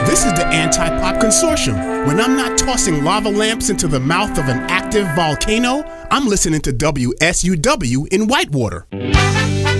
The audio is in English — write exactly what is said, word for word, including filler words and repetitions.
This is the Anti-Pop Consortium. When I'm not tossing lava lamps into the mouth of an active volcano, I'm listening to W S U W in Whitewater.